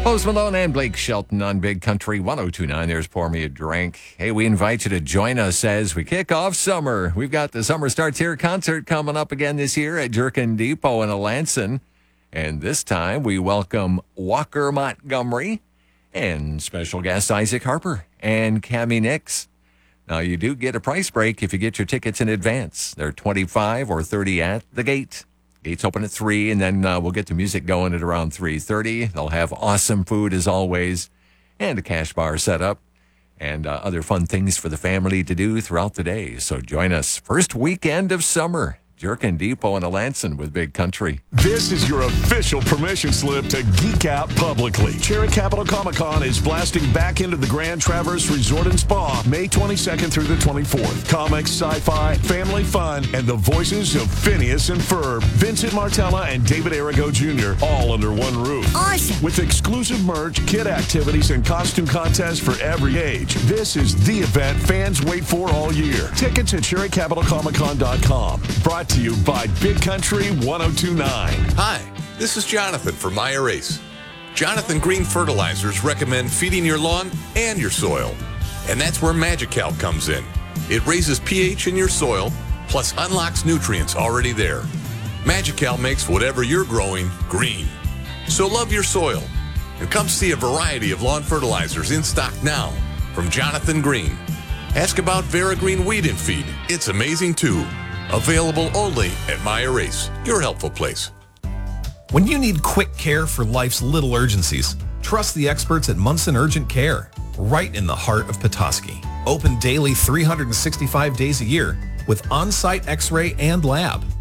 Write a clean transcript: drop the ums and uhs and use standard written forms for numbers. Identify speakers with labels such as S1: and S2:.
S1: Post Malone and Blake Shelton on Big Country 1029. There's Pour Me a Drink. Hey, we invite you to join us as we kick off summer. We've got the Summer Starts Here concert coming up again this year at Jerkin Depot in Alanson. And this time we welcome Walker Montgomery and special guest Isaac Harper and Cammie Nicks. Now, you do get a price break if you get your tickets in advance. They're $25 or $30 at the gate. Gates open at 3, and then we'll get the music going at around 3:30. They'll have awesome food, as always, and a cash bar set up, and other fun things for the family to do throughout the day. So join us first weekend of summer. Jerkin Depot in Alanson with Big Country.
S2: This is your official permission slip to geek out publicly. Cherry Capital Comic-Con is blasting back into the Grand Traverse Resort and Spa May 22nd through the 24th. Comics, sci-fi, family fun, and the voices of Phineas and Ferb, Vincent Martella, and David Arrigo Jr. all under one roof.
S3: Awesome!
S2: With exclusive merch, kid activities, and costume contests for every age. This is the event fans wait for all year. Tickets at cherrycapitalcomiccon.com. Brought to you by Big Country 1029.
S4: Hi, this is Jonathan from Maya Race. Jonathan Green Fertilizers recommend feeding your lawn and your soil. And that's where Magical comes in. It raises pH in your soil, plus unlocks nutrients already there. Magical makes whatever you're growing green. So love your soil. And come see a variety of lawn fertilizers in stock now from Jonathan Green. Ask about Vera Green Weed and Feed. It's amazing too. Available only at Maya Race, your helpful place.
S5: When you need quick care for life's little urgencies, trust the experts at Munson Urgent Care, right in the heart of Petoskey. Open daily 365 days a year with on-site x-ray and lab.